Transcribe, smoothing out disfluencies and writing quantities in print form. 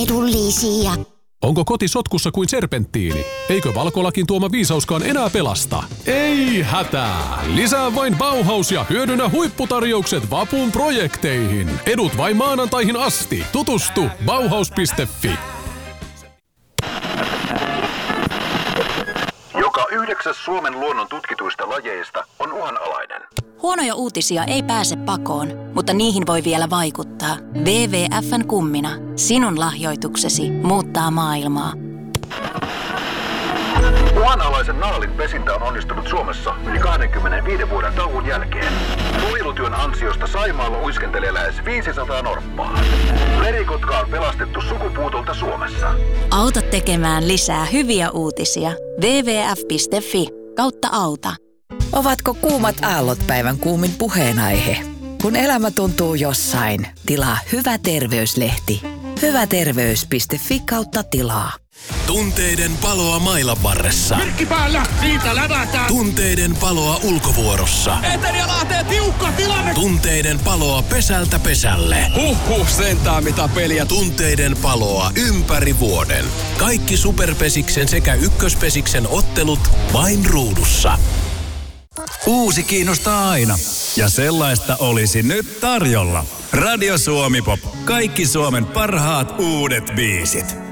edullisia. Onko koti sotkussa kuin serpenttiini? Eikö valkolakin tuoma viisauskaan enää pelasta? Ei hätää! Lisää vain Bauhaus ja hyödynnä huipputarjoukset vapun projekteihin. Edut vain maanantaihin asti. Tutustu Bauhaus.fi. Joka 9. Suomen luonnon tutkituista lajeista on uhanalainen. Huonoja uutisia ei pääse pakoon, mutta niihin voi vielä vaikuttaa. WWF:n kummina. Sinun lahjoituksesi muuttaa maailmaa. Uhanalaisen naalin pesintä on onnistunut Suomessa yli 25 vuoden tauon jälkeen. Suojelutyön ansiosta Saimaalla uiskentelee lähes 500 norppaa. Merikotka on pelastettu sukupuutolta Suomessa. Auta tekemään lisää hyviä uutisia. wwf.fi/auta. Ovatko kuumat aallot päivän kuumin puheenaihe? Kun elämä tuntuu jossain, tilaa Hyvä terveyslehti. hyväterveys.fi/tilaa. Tunteiden paloa mailan varressa. Merkki päällä, siitä lävätään. Tunteiden paloa ulkovuorossa. Etelä lähtee tiukka tilanne. Tunteiden paloa pesältä pesälle. Sentään mitä peliä. Tunteiden paloa ympäri vuoden. Kaikki Superpesiksen sekä Ykköspesiksen ottelut vain ruudussa. Uusi kiinnostaa aina. Ja sellaista olisi nyt tarjolla. Radio Suomi Pop. Kaikki Suomen parhaat uudet biisit.